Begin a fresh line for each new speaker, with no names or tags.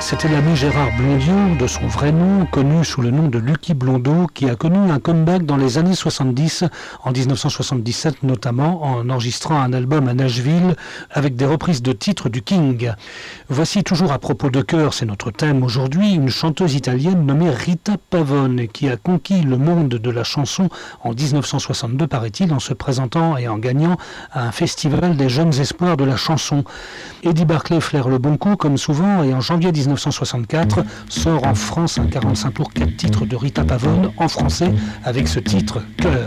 C'était l'ami Gérard Blondiot, de son vrai nom, connu sous le nom de Lucky Blondeau, qui a connu un comeback dans les années 70, en 1977 notamment, en enregistrant un album à Nashville avec des reprises de titres du King. Voici toujours à propos de cœur, c'est notre thème aujourd'hui, une chanteuse italienne nommée Rita Pavone, qui a conquis le monde de la chanson en 1962, paraît-il, en se présentant et en gagnant à un festival des jeunes espoirs de la chanson. Eddie Barclay flaire le bon coup, comme souvent, et en janvier 1964 sort en France un 45 tours 4 titres de Rita Pavone en français avec ce titre Cœur.